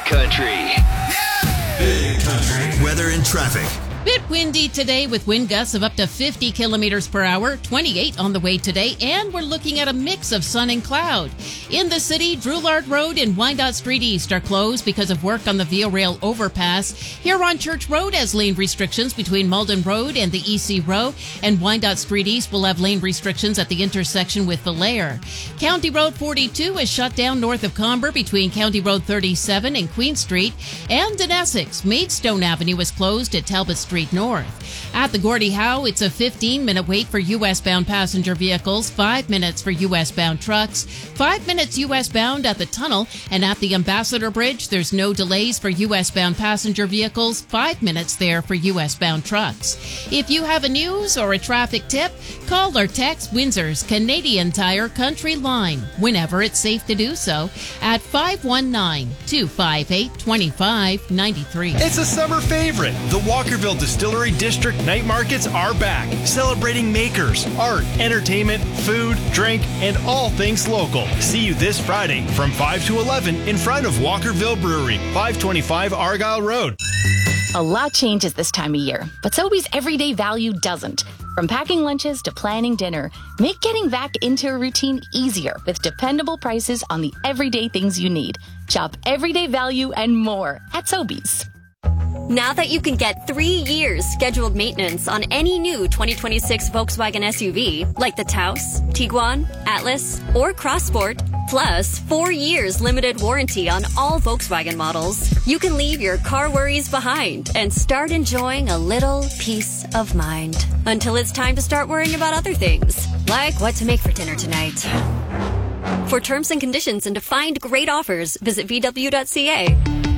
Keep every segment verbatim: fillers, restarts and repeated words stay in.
Country. Yeah! Big Country. Weather and traffic. Bit windy today with wind gusts of up to fifty kilometers per hour, twenty-eight on the way today, and we're looking at a mix of sun and cloud. In the city, Drouillard Road and Wyandotte Street East are closed because of work on the Via Rail overpass. Here on Church Road has lane restrictions between Malden Road and the E C Row, and Wyandotte Street East will have lane restrictions at the intersection with Valaire. County Road forty-two is shut down north of Comber between County Road thirty-seven and Queen Street, and in Essex, Maidstone Avenue is closed at Talbot Street North. At the Gordie Howe, it's a fifteen-minute wait for U S-bound passenger vehicles, five minutes for U S-bound trucks, five minutes U S-bound at the tunnel, and at the Ambassador Bridge, there's no delays for U S-bound passenger vehicles, five minutes there for U S-bound trucks. If you have a news or a traffic tip, call or text Windsor's Canadian Tire Country Line, whenever it's safe to do so, at five one nine, two five eight, two five nine three. It's a summer favorite. The Walkerville Distillery District Night Markets are back, celebrating makers, art, entertainment, food, drink, and all things local. See you this Friday from five to eleven in front of Walkerville Brewery, five twenty-five Argyle Road. A lot changes this time of year, but Sobeys Everyday Value doesn't. From packing lunches to planning dinner, make getting back into a routine easier with dependable prices on the everyday things you need. Shop Everyday Value and more at Sobeys. Now that you can get three years scheduled maintenance on any new twenty twenty-six Volkswagen S U V, like the Taos, Tiguan, Atlas, or Crossport, plus four years limited warranty on all Volkswagen models, you can leave your car worries behind and start enjoying a little peace of mind. Until it's time to start worrying about other things, like what to make for dinner tonight. For terms and conditions and to find great offers, visit V W dot C A.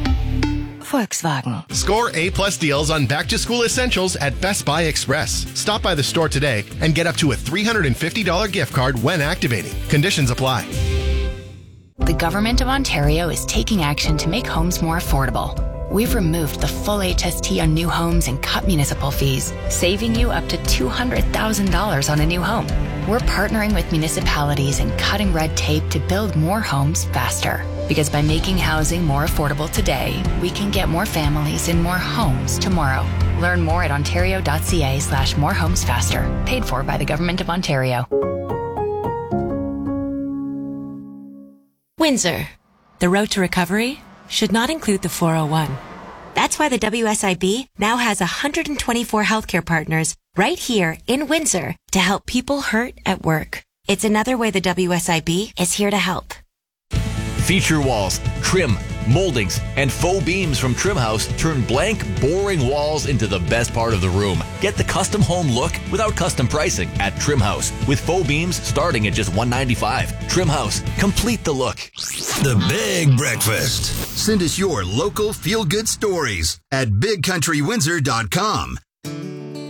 Volkswagen. Score A-plus deals on back-to-school essentials at Best Buy Express. Stop by the store today and get up to a three hundred fifty dollars gift card when activating. Conditions apply. The Government of Ontario is taking action to make homes more affordable. We've removed the full H S T on new homes and cut municipal fees, saving you up to two hundred thousand dollars on a new home. We're partnering with municipalities and cutting red tape to build more homes faster. Because by making housing more affordable today, we can get more families in more homes tomorrow. Learn more at ontario.ca slash more homes faster. Paid for by the Government of Ontario. Windsor. The road to recovery should not include the four oh one. That's why the W S I B now has one hundred twenty-four healthcare partners right here in Windsor to help people hurt at work. It's another way the W S I B is here to help. Feature walls, trim, moldings, and faux beams from Trim House turn blank, boring walls into the best part of the room. Get the custom home look without custom pricing at Trim House, with faux beams starting at just one hundred ninety-five dollars. Trim House, complete the look. The Big Breakfast. Send us your local feel-good stories at big country windsor dot com.